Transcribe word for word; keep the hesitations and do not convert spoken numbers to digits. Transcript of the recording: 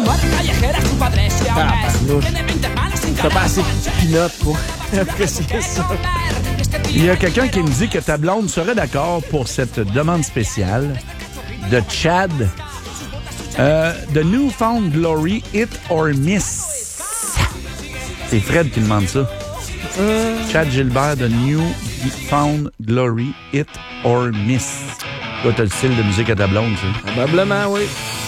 T'as pas assez de pinottes pour apprécier ça. Il y a quelqu'un qui me dit que ta blonde serait d'accord pour cette demande spéciale de Chad. Euh, The Newfound Glory, Hit or Miss. C'est Fred qui demande ça. Euh... Chad Gilbert, The Newfound Glory, Hit or Miss. Toi, t'as le style de musique à ta blonde, ça? Probablement, oui.